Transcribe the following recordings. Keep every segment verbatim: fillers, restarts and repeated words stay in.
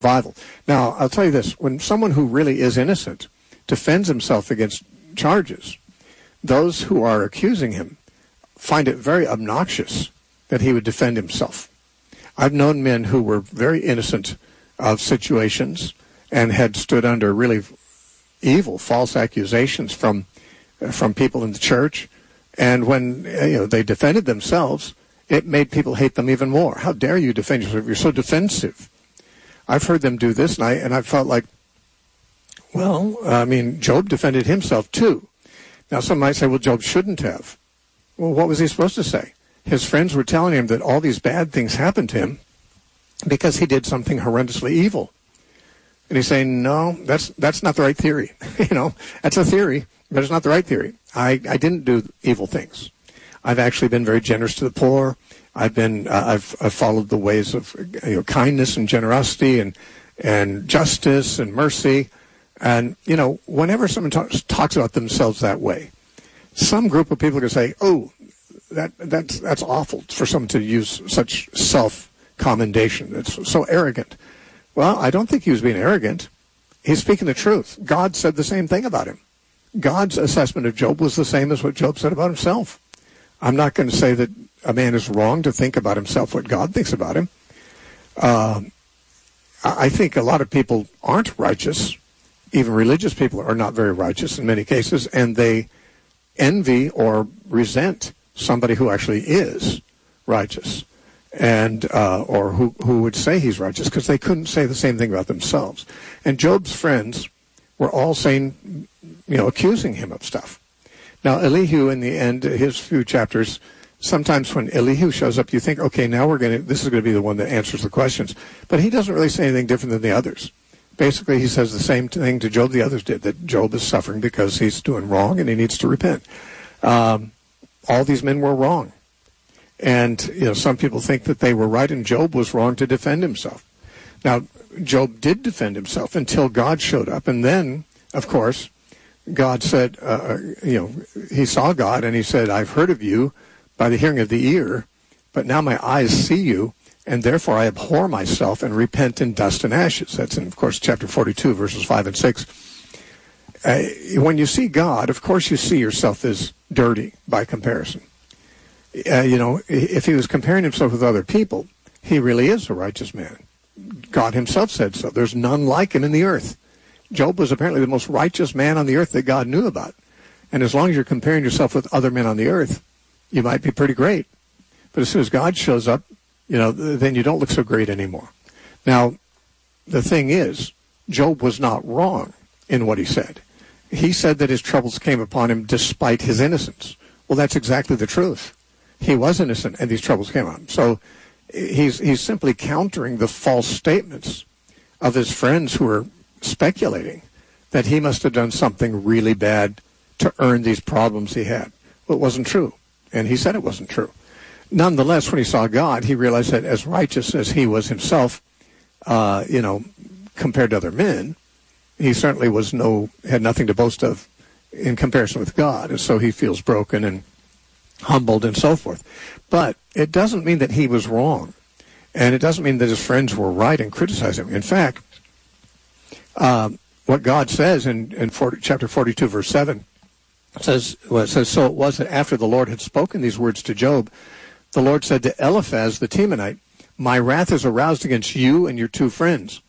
survival. Now, I'll tell you this. When someone who really is innocent defends himself against charges, those who are accusing him find it very obnoxious that he would defend himself. I've known men who were very innocent of situations and had stood under really evil, false accusations from from people in the church. And when you know they defended themselves, it made people hate them even more. How dare you defend yourself? You're so defensive. I've heard them do this, and I and I felt like, well, I mean, Job defended himself too. Now, some might say, well, Job shouldn't have. Well, what was he supposed to say? His friends were telling him that all these bad things happened to him because he did something horrendously evil. And he's saying, no, that's that's not the right theory. you know, that's a theory, but it's not the right theory. I, I didn't do evil things. I've actually been very generous to the poor. I've been uh, I've, I've followed the ways of you know, kindness and generosity and and justice and mercy. And you know, whenever someone talks, talks about themselves that way, some group of people are going to say, "Oh, that that's that's awful for someone to use such self-commendation. It's so arrogant." Well, I don't think he was being arrogant. He's speaking the truth. God said the same thing about him. God's assessment of Job was the same as what Job said about himself. I'm not going to say that a man is wrong to think about himself what God thinks about him. Uh, I think a lot of people aren't righteous. Even religious people are not very righteous in many cases, and they envy or resent somebody who actually is righteous, and uh, or who, who would say he's righteous, because they couldn't say the same thing about themselves. And Job's friends were all saying, you know, accusing him of stuff. Now, Elihu, in the end, his few chapters, sometimes when Elihu shows up, you think, okay, now we're going to, this is going to be the one that answers the questions. But he doesn't really say anything different than the others. Basically, he says the same thing to Job the others did, that Job is suffering because he's doing wrong and he needs to repent. Um, all these men were wrong. And, you know, some people think that they were right and Job was wrong to defend himself. Now, Job did defend himself until God showed up. And then, of course, God said, uh, you know, he saw God and he said, I've heard of you by the hearing of the ear, but now my eyes see you, and therefore I abhor myself and repent in dust and ashes. That's in, of course, chapter forty-two, verses five and six. Uh, when you see God, of course you see yourself as dirty by comparison. Uh, you know, if he was comparing himself with other people, he really is a righteous man. God himself said so. There's none like him in the earth. Job was apparently the most righteous man on the earth that God knew about. And as long as you're comparing yourself with other men on the earth, you might be pretty great. But as soon as God shows up, you know, then you don't look so great anymore. Now, the thing is, Job was not wrong in what he said. He said that his troubles came upon him despite his innocence. Well, that's exactly the truth. He was innocent, and these troubles came on him. So he's he's simply countering the false statements of his friends who are speculating that he must have done something really bad to earn these problems he had. Well, it wasn't true, and he said it wasn't true. Nonetheless, when he saw God, he realized that as righteous as he was himself, uh, you know, compared to other men, he certainly was no had nothing to boast of in comparison with God, and so he feels broken and humbled and so forth. But it doesn't mean that he was wrong, and it doesn't mean that his friends were right in criticizing him. In fact, um, what God says in, in forty, chapter forty-two, verse seven, says, well, it says, so it was that after the Lord had spoken these words to Job, the Lord said to Eliphaz the Temanite, my wrath is aroused against you and your two friends.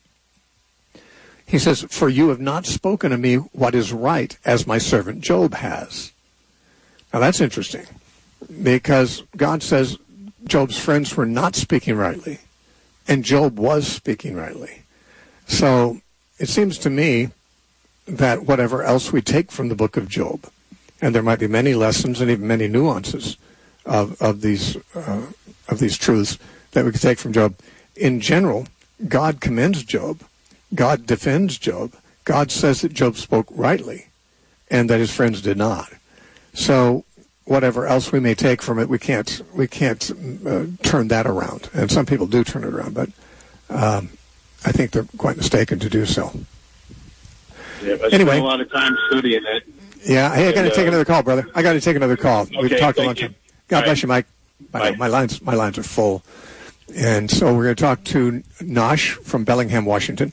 He says, for you have not spoken to me what is right, as my servant Job has. Now that's interesting, because God says Job's friends were not speaking rightly, and Job was speaking rightly. So it seems to me that whatever else we take from the book of Job, and there might be many lessons and even many nuances of, of these uh, of these truths that we could take from Job, in general, God commends Job. God defends Job. God says that Job spoke rightly and that his friends did not. So whatever else we may take from it, we can't we can't uh, turn that around. And some people do turn it around, but um, I think they're quite mistaken to do so. Yeah, I anyway, spent a lot of time studying it. Yeah, hey, I got to uh, take another call, brother. I got to take another call. Okay, We've talked a long time. God All bless right. you, Mike. My, Bye. my lines my lines are full. And so we're going to talk to Nosh from Bellingham, Washington.